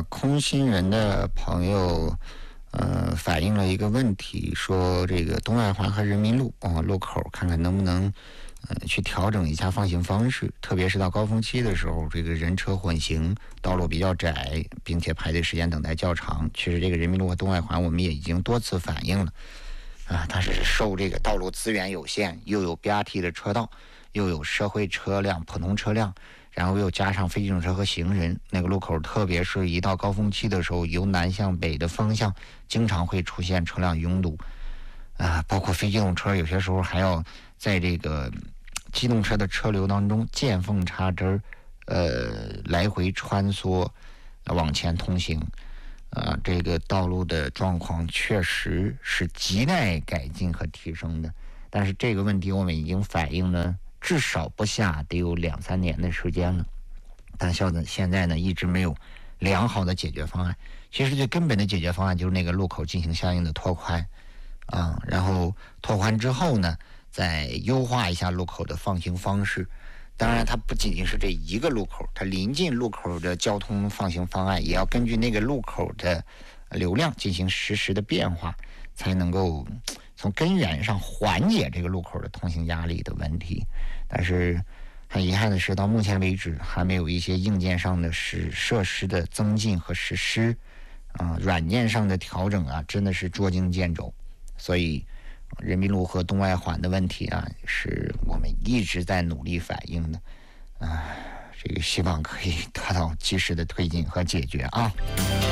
空心人的朋友，反映了一个问题，说这个东外环和人民路路口，看看能不能去调整一下放行方式，特别是到高峰期的时候，这个人车混行，道路比较窄，并且排队时间等待较长。确实，这个人民路和东外环我们也已经多次反映了但是受这个道路资源有限，又有 BRT 的车道，又有社会车辆、普通车辆，然后又加上非机动车和行人，那个路口特别是一到高峰期的时候，由南向北的方向经常会出现车辆拥堵包括非机动车有些时候还要在这个机动车的车流当中见缝插针来回穿梭往前通行这个道路的状况确实是亟待改进和提升的，但是这个问题我们已经反映了至少不下得有2-3年的时间了，但现在呢一直没有良好的解决方案。其实最根本的解决方案就是那个路口进行相应的拓宽然后拓宽之后呢再优化一下路口的放行方式。当然它不仅仅是这一个路口，它临近路口的交通放行方案也要根据那个路口的流量进行实时的变化，才能够从根源上缓解这个路口的通行压力的问题。但是很遗憾的是，到目前为止还没有一些硬件上的设施的增进和实施软件上的调整真的是捉襟见肘。所以人民路和东外环的问题是我们一直在努力反映的这个希望可以得到及时的推进和解决